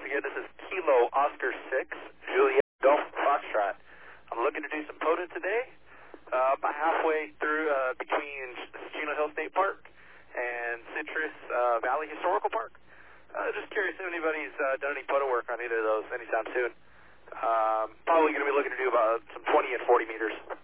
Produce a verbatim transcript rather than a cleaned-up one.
again, this is Kilo Oscar six, Juliet Golf Foxtrot. I'm looking to do some POTA today, uh, about halfway through uh, between Chino Hill State Park and Citrus uh, Valley Historical Park. Uh, just curious if anybody's uh, done any POTA work on either of those anytime soon. Um, probably going to be looking to do about some twenty and forty meters.